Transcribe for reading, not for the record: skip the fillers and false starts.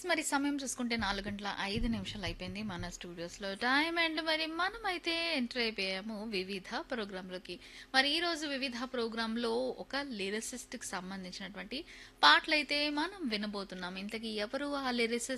మరి సమయం చూసుకుంటే 4:05 అయిపోయింది మన స్టూడియోస్‌లో టైం. అండ్ మరి మనమైతే ఎంటర్ అయిపోయాము వివిధ ప్రోగ్రామ్‌లోకి. మరి ఈరోజు వివిధ ప్రోగ్రామ్‌లో ఒక లిరిసిస్ట్‌కి సంబంధించినటువంటి పాటలైతే మనం వినబోతున్నాం. ఇంతకీ ఎవరు ఆ లిరిసిస్ట్?